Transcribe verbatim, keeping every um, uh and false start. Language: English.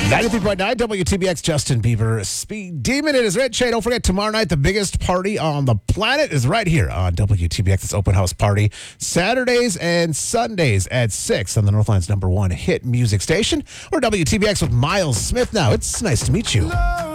ninety-three point nine W T B X, Justin Bieber, Speed Demon. It is Red Shade. Don't forget, tomorrow night, the biggest party on the planet is right here on W T B X. It's Open House Party, Saturdays and Sundays at six on the Northline's number one hit music station. Or W T B X with Miles Smith now. It's nice to meet you.